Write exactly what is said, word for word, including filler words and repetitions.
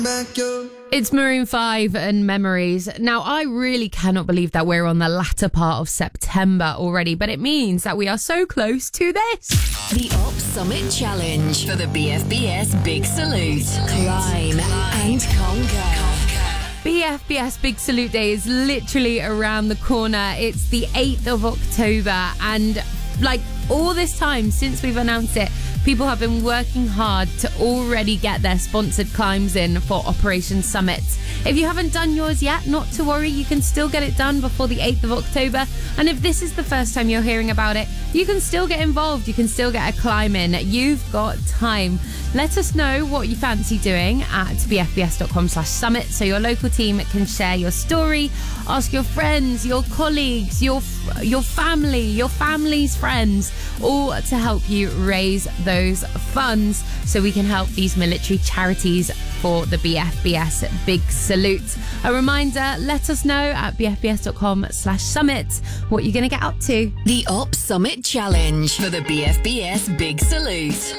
It's Maroon five and Memories. Now, I really cannot believe that we're on the latter part of September already, but it means that we are so close to this. The Op Summit Challenge for the B F B S Big Salute. Climb and conquer. B F B S Big Salute Day is literally around the corner. It's the eighth of October, and like all this time since we've announced it, people have been working hard to already get their sponsored climbs in for Operation Summit. If you haven't done yours yet, not to worry, you can still get it done before the eighth of October. And if this is the first time you're hearing about it, you can still get involved. You can still get a climb in. You've got time. Let us know what you fancy doing at bfbs.com slash summit so your local team can share your story. Ask your friends, your colleagues, your your family, your family's friends, all to help you raise those funds so we can help these military charities for the B F B S Big Salute. A reminder, let us know at bfbs.com slash summit what you're going to get up to. The Op Summit Challenge for the B F B S Big Salute.